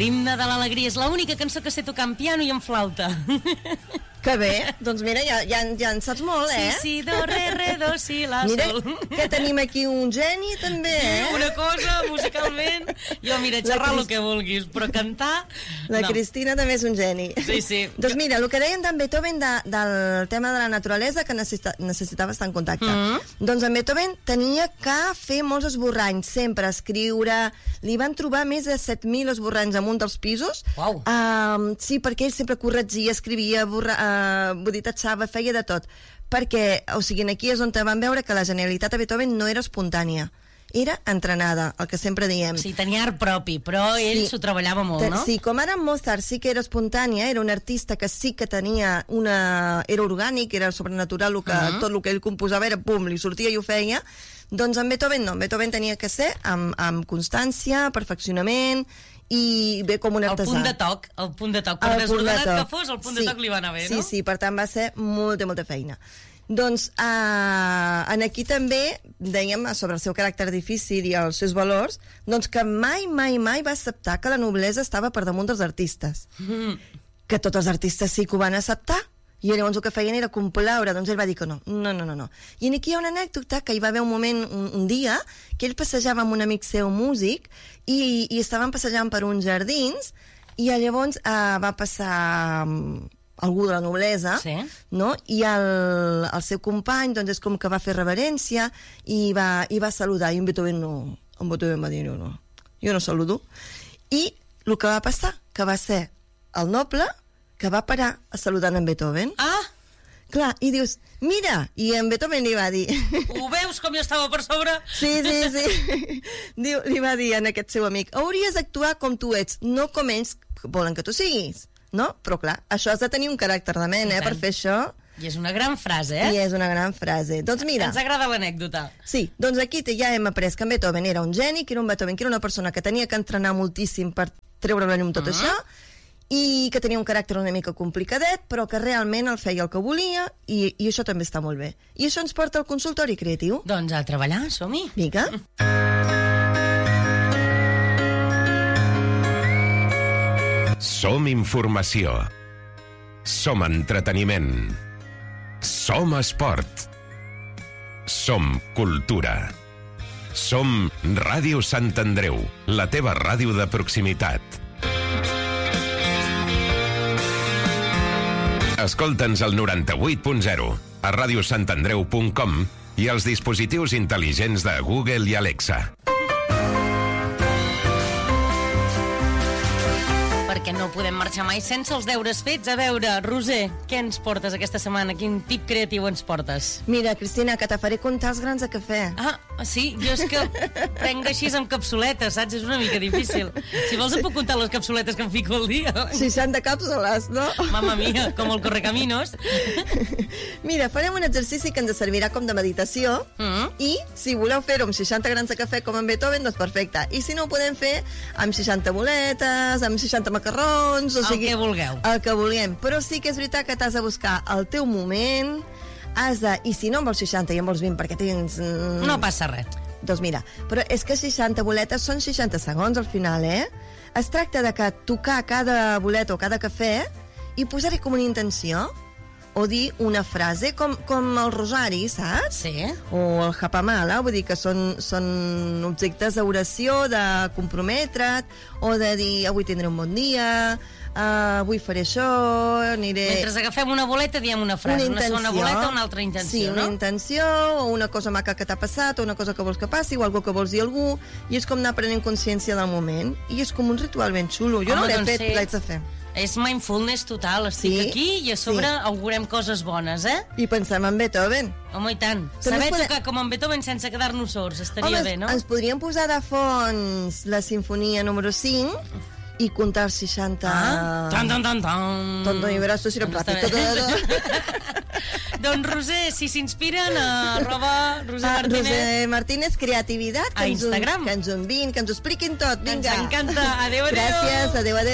l'himne de l'alegria. És l'única cançó que sé tocar amb piano i amb flauta. Que bé, doncs mira, ja en saps molt, eh? Sí, do, re, do, si, la, mira, sol. que tenim aquí un geni, també, eh? Una cosa, musicalment. Jo, mira, xerrar el que vulguis, però cantar... La Cristina també és un geni. Sí. Doncs mira, el que deien d'en Beethoven del tema de la naturalesa, que necessitava estar en contacte. Doncs en Beethoven tenia que fer molts esborranys, sempre escriure. Li van trobar més de 7.000 esborranys en un dels pisos. Uau. Sí, perquè ell sempre corregia, escrivia, boditatxava, feia de tot. Perquè, o sigui, aquí és on van veure que la genialitat de Beethoven no era espontània, era entrenada, el que sempre diem. Sí, tenia art propi, però ell s'ho treballava molt, no? Sí, com ara Mozart sí que era espontània, era un artista que sí que tenia era orgànic, era sobrenatural, tot el que ell composava era pum, li sortia i ho feia. Doncs en Beethoven no, en Beethoven tenia que ser amb constància, perfeccionament, i bé com un artesà. El punt de toc, per desordenat que fos, el punt de toc li va anar bé, no? Sí, per tant va ser molta feina. Doncs en aquí també dèiem sobre el seu caràcter difícil i els seus valors, doncs que mai va acceptar que la noblesa estava per damunt dels artistes. Que tots els artistes sí que ho van acceptar, i llavors el que feien era complaure, doncs ell va dir que no. I aquí hi ha una anècdota que hi va haver un moment, un dia, que ell passejava amb un amic seu músic i estaven passejant per uns jardins i llavors va passar algú de la noblesa, no? I el seu company doncs és com que va fer reverència i va saludar, i en Beethoven va dir no, jo no saludo. I el que va passar, que va ser el noble que va parar a saludar en Beethoven. Clar, i dius, mira, i en Beethoven li va dir... Ho veus com jo estava per sobre? Sí. Li va dir a aquest seu amic, hauries d'actuar com tu ets, no com ells volen que tu siguis, no? Però clar, això has de tenir un caràcter de ment, per fer això. I és una gran frase, eh? I és una gran frase. Doncs mira... Ens agrada l'anècdota. Sí, doncs aquí ja hem après que en Beethoven era un geni, que era una persona que tenia que entrenar moltíssim per treure la llum tot això, i que tenia un caràcter una mica complicadet, però que realment el feia el que volia, i això també està molt bé. I això ens porta al consultori creatiu. Doncs a treballar, som-hi. Vinga. Som informació. Som entreteniment. Som esport. Som cultura. Som Ràdio Sant Andreu, la teva ràdio de proximitat. Escolta'ns al 98.0, a radiosantandreu.com i als dispositius intel·ligents de Google i Alexa. Perquè no podem marxar mai sense els deures fets. A veure, Roser, què ens portes aquesta setmana? Quin tip creatiu ens portes? Mira, Cristina, que te faré comptar els grans de cafè. Sí? Jo és que prenc així amb capsuletes, saps? És una mica difícil. Si vols em puc comptar les capsuletes que em fico al dia. 60 càpsules, no? Mamma mia, com el Correcaminos. Mira, farem un exercici que ens servirà com de meditació i si voleu fer-ho amb 60 grans de cafè com en Beethoven, doncs perfecte. I si no ho podem fer amb 60 boletes, amb 60 macarrons... O sigui, el que vulgueu. El que vulguem. Però sí que és veritat que t'has de buscar el teu moment, i si no en vols 60 i en vols 20 perquè tens... No passa res. Doncs mira, però és que 60 boletes són 60 segons al final, eh? Es tracta de que tocar cada boleta o cada cafè i posar-hi com una intenció o dir una frase, com el rosari, saps? Sí. O el japamala, vull dir que són objectes d'oració, de comprometre't, o de dir avui tindré un bon dia, avui faré això, aniré... Mentre agafem una boleta diem una frase, una segona boleta, una altra intenció, no? Sí, una intenció, o una cosa maca que t'ha passat, o una cosa que vols que passi, o algo que vols dir a algú, i és com anar prenent consciència del moment, i és com un ritual ben xulo. Jo no l'he fet, l'haig de fer. És mindfulness total, estic aquí i a sobre augurem coses bones, eh? I pensem en Beethoven. Home, i tant. Saber tocar com en Beethoven sense quedar-nos sords estaria bé, no? Ens podríem posar de fons la sinfonia número 5 i comptar 60... Tonto i braços i Doncs Roser, si s'inspiren, @Roser Martínez. Roser Martínez, creativitat. A Instagram. Que ens ho enviïn, que ens ho expliquin tot. Vinga. Ens encanta. Adéu. Gràcies, adéu.